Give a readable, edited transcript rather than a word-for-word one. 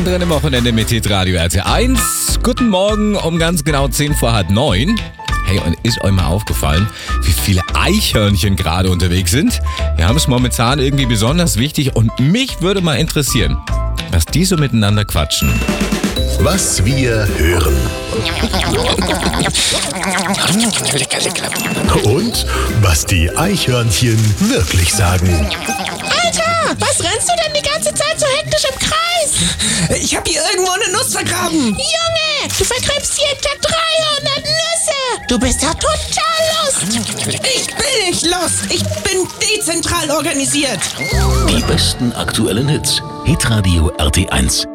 Mittendrin im Wochenende mit Hitradio RT1. Guten Morgen um ganz genau 8:10. Hey, und ist euch mal aufgefallen, wie viele Eichhörnchen gerade unterwegs sind? Wir haben es momentan irgendwie besonders wichtig und mich würde mal interessieren, was die so miteinander quatschen. Was wir hören. Und was die Eichhörnchen wirklich sagen. Alter, was rennst du denn die ganze Zeit so hektisch im Kreis? Ich hab hier irgendwo eine Nuss vergraben. Junge, du vergräbst jeden Tag 300 Nüsse. Du bist ja total lost. Ich bin nicht los. Ich bin dezentral organisiert. Die besten aktuellen Hits. Hitradio RT1.